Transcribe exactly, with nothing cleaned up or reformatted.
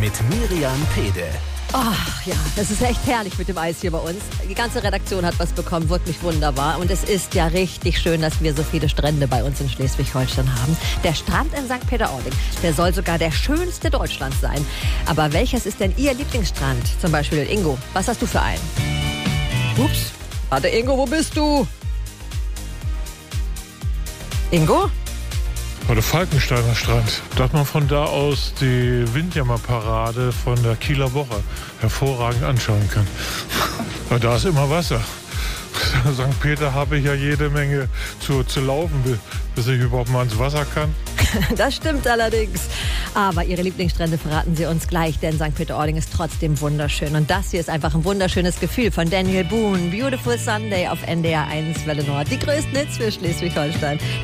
mit Miriam Pede. Ach ja, das ist echt herrlich mit dem Eis hier bei uns. Die ganze Redaktion hat was bekommen, wirklich wunderbar. Und es ist ja richtig schön, dass wir so viele Strände bei uns in Schleswig-Holstein haben. Der Strand in Sankt Peter-Ording, der soll sogar der schönste Deutschlands sein. Aber welches ist denn Ihr Lieblingsstrand? Zum Beispiel Ingo, was hast du für einen? Ups, warte Ingo, wo bist du? Ingo? Der Falkensteiner Strand, dass man von da aus die Windjammerparade von der Kieler Woche hervorragend anschauen kann. Aber da ist immer Wasser. Sankt Peter habe ich ja jede Menge zu, zu laufen, bis ich überhaupt mal ins Wasser kann. Das stimmt allerdings. Aber Ihre Lieblingsstrände verraten Sie uns gleich, denn Sankt Peter-Ording ist trotzdem wunderschön. Und das hier ist einfach ein wunderschönes Gefühl von Daniel Boone. Beautiful Sunday auf N D R eins Welle Nord. Die größten Hits für Schleswig-Holstein.